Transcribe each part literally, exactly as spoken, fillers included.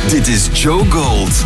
Dit is Joe Gold.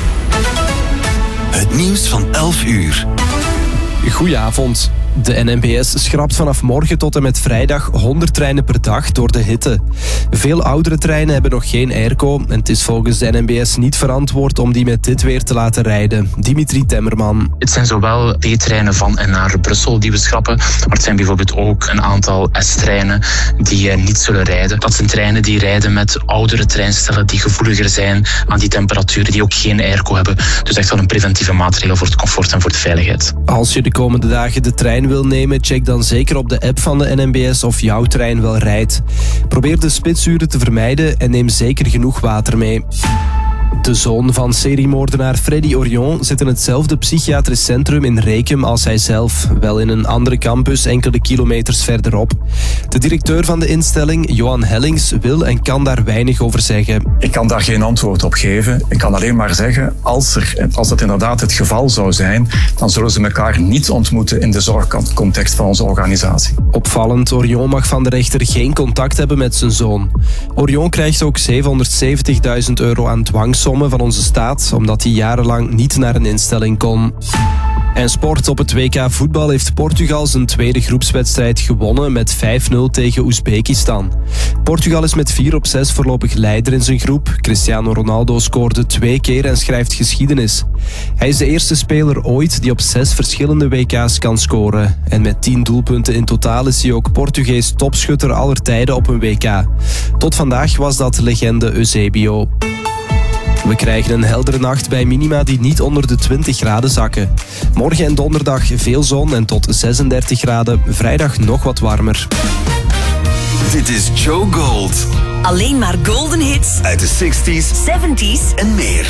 Het nieuws van elf uur. Goedenavond. De N M B S schrapt vanaf morgen tot en met vrijdag honderd treinen per dag door de hitte. Veel oudere treinen hebben nog geen airco en het is volgens de N M B S niet verantwoord om die met dit weer te laten rijden. Dimitri Temmerman. Het zijn zowel B-treinen van en naar Brussel die we schrappen, maar het zijn bijvoorbeeld ook een aantal S-treinen die niet zullen rijden. Dat zijn treinen die rijden met oudere treinstellen die gevoeliger zijn aan die temperaturen, die ook geen airco hebben. Dus echt wel een preventieve maatregel voor het comfort en voor de veiligheid. Als je de komende dagen de trein wil nemen, check dan zeker op de app van de N M B S of jouw trein wel rijdt. Probeer de spitsuren te vermijden en neem zeker genoeg water mee. De zoon van seriemoordenaar Freddy Orion zit in hetzelfde psychiatrisch centrum in Rekem als hij zelf, wel in een andere campus enkele kilometers verderop. De directeur van de instelling, Johan Hellings, wil en kan daar weinig over zeggen. Ik kan daar geen antwoord op geven. Ik kan alleen maar zeggen, als, er, als dat inderdaad het geval zou zijn, dan zullen ze elkaar niet ontmoeten in de zorgcontext van onze organisatie. Opvallend, Orion mag van de rechter geen contact hebben met zijn zoon. Orion krijgt ook zevenhonderdzeventigduizend euro aan dwangsom van onze staat, omdat hij jarenlang niet naar een instelling kon. En sport. Op het W K voetbal heeft Portugal zijn tweede groepswedstrijd gewonnen met vijf nul tegen Oezbekistan. Portugal is met vier op zes voorlopig leider in zijn groep. Cristiano Ronaldo scoorde twee keer en schrijft geschiedenis. Hij is de eerste speler ooit die op zes verschillende W K's kan scoren. En met tien doelpunten in totaal is hij ook Portugees topschutter aller tijden op een W K. Tot vandaag was dat legende Eusebio. We krijgen een heldere nacht bij minima die niet onder de twintig graden zakken. Morgen en donderdag veel zon en tot zesendertig graden. Vrijdag nog wat warmer. Dit is Joe Gold. Alleen maar golden hits Uit de zestig's zeventig's en meer.